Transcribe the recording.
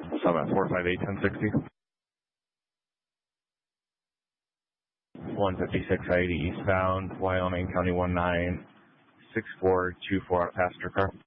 Summit 458-1060. 156 I-80 eastbound, Wyoming County 196424 passenger car.